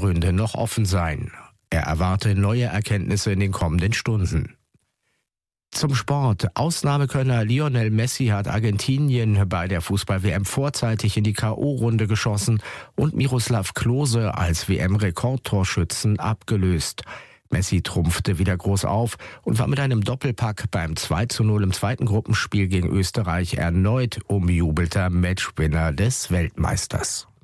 Gründe noch offen seien. Er erwarte neue Erkenntnisse in den kommenden Stunden. Zum Sport. Ausnahmekönner Lionel Messi hat Argentinien bei der Fußball-WM vorzeitig in die K.O.-Runde geschossen und Miroslav Klose als WM-Rekordtorschützen abgelöst. Messi trumpfte wieder groß auf und war mit einem Doppelpack beim 2:0 im zweiten Gruppenspiel gegen Österreich erneut umjubelter Matchwinner des Weltmeisters.